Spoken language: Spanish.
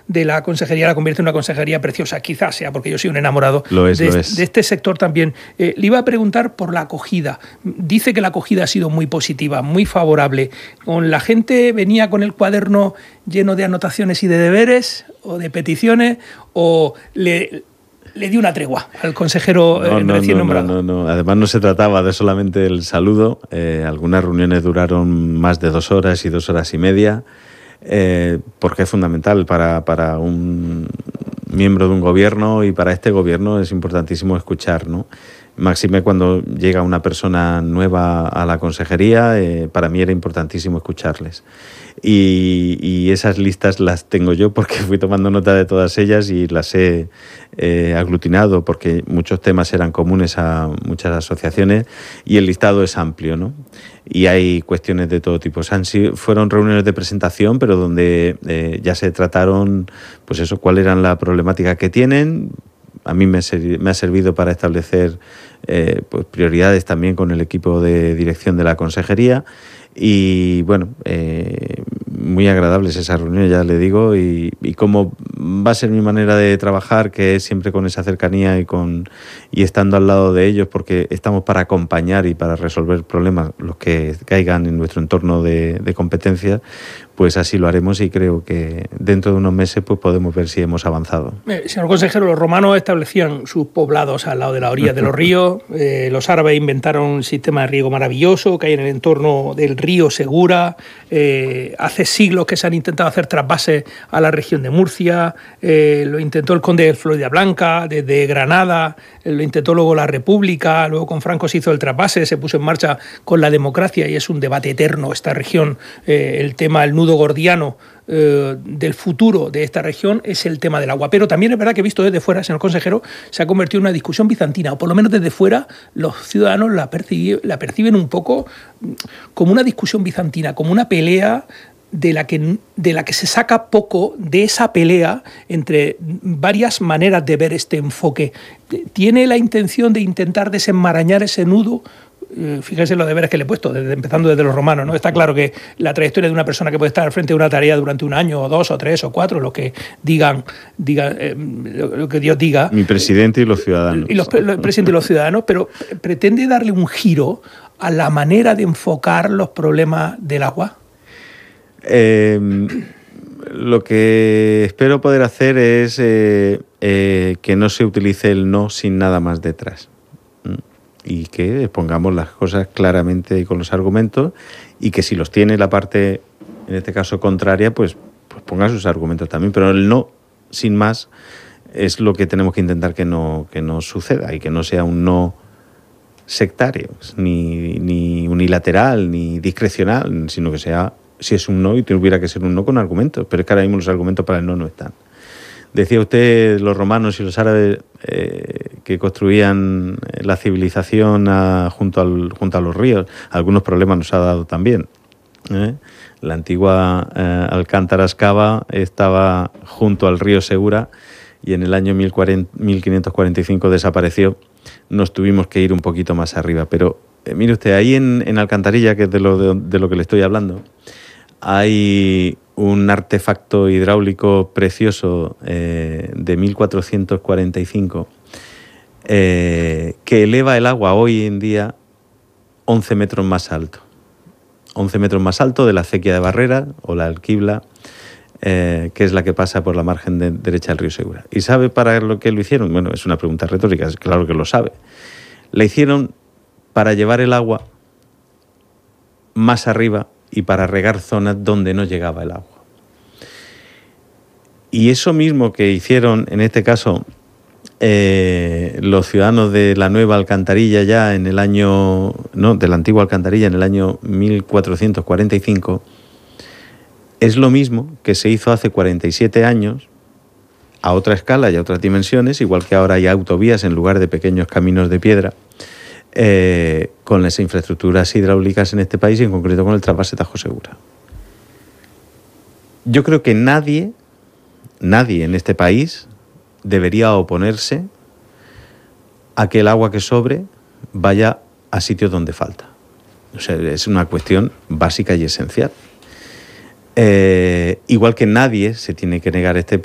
de la consejería la convierte en una consejería preciosa. Quizás sea porque yo soy un enamorado de este sector también. Le iba a preguntar por la acogida. Dice que la acogida ha sido muy positiva, muy favorable. ¿Con la gente venía con el cuaderno lleno de anotaciones y de deberes o de peticiones, o le dio una tregua al consejero recién nombrado? No. Además, no se trataba de solamente el saludo. Algunas reuniones duraron más de 2 horas y 2 horas y media, porque es fundamental para un miembro de un gobierno, y para este gobierno es importantísimo escuchar, ¿no? Máxime cuando llega una persona nueva a la consejería, para mí era importantísimo escucharles. Y esas listas las tengo yo porque fui tomando nota de todas ellas y las he aglutinado, porque muchos temas eran comunes a muchas asociaciones y el listado es amplio, ¿no? Y hay cuestiones de todo tipo. Fueron reuniones de presentación, pero donde ya se trataron, pues eso, cuál era la problemática que tienen. A mí me ha servido para establecer pues prioridades también con el equipo de dirección de la consejería. Y bueno, muy agradables esas reuniones, ya le digo, y cómo va a ser mi manera de trabajar, que es siempre con esa cercanía y estando al lado de ellos, porque estamos para acompañar y para resolver problemas, los que caigan en nuestro entorno de competencias, pues así lo haremos, y creo que dentro de unos meses pues podemos ver si hemos avanzado. Señor consejero, los romanos establecían sus poblados al lado de la orilla de los ríos, los árabes inventaron un sistema de riego maravilloso que hay en el entorno del río Segura, hace siglos que se han intentado hacer trasvases a la región de Murcia, lo intentó el conde de Floridablanca desde Granada, lo intentó luego la República, luego con Franco se hizo el trasvase, se puso en marcha con la democracia, y es un debate eterno esta región. El tema, el nudo gordiano del futuro de esta región es el tema del agua. Pero también es verdad que, visto desde fuera, señor consejero, se ha convertido en una discusión bizantina, o por lo menos desde fuera los ciudadanos la perciben un poco como una discusión bizantina, como una pelea de la que se saca poco de esa pelea entre varias maneras de ver este enfoque. ¿Tiene la intención de intentar desenmarañar ese nudo? Fíjese los deberes que le he puesto, empezando desde los romanos, ¿no? Está claro que la trayectoria de una persona que puede estar al frente de una tarea durante 1 año, o 2, o 3, o 4, lo que lo que Dios diga. Mi presidente y los ciudadanos. El presidente y los ciudadanos, pero pretende darle un giro a la manera de enfocar los problemas del agua. Lo que espero poder hacer es que no se utilice el no sin nada más detrás, y que pongamos las cosas claramente con los argumentos, y que si los tiene la parte, en este caso contraria, pues ponga sus argumentos también, pero el no sin más es lo que tenemos que intentar que no suceda, y que no sea un no sectario, ni unilateral, ni discrecional, sino que sea, si es un no, y tuviera que ser un no con argumentos, pero es que ahora mismo los argumentos para el no están. Decía usted los romanos y los árabes que construían la civilización junto a los ríos. Algunos problemas nos ha dado también. La antigua Alcántara Escava estaba junto al río Segura, y en el año 1545 desapareció. Nos tuvimos que ir un poquito más arriba. Pero mire usted, ahí en Alcantarilla, que es de lo que le estoy hablando, hay un artefacto hidráulico precioso de 1445 que eleva el agua hoy en día 11 metros más alto. 11 metros más alto de la acequia de Barrera, o la Alquibla, que es la que pasa por la margen derecha del río Segura. ¿Y sabe para lo que lo hicieron? Bueno, es una pregunta retórica, claro que lo sabe. La hicieron para llevar el agua más arriba y para regar zonas donde no llegaba el agua. Y eso mismo que hicieron, en este caso, los ciudadanos de la nueva Alcantarilla ya en el año... No, de la antigua Alcantarilla en el año 1445, es lo mismo que se hizo hace 47 años, a otra escala y a otras dimensiones, igual que ahora hay autovías en lugar de pequeños caminos de piedra, con las infraestructuras hidráulicas en este país, y en concreto con el trasvase Tajo Segura. Yo creo que nadie en este país debería oponerse a que el agua que sobre vaya a sitios donde falta. O sea, es una cuestión básica y esencial. Igual que nadie se tiene que negar este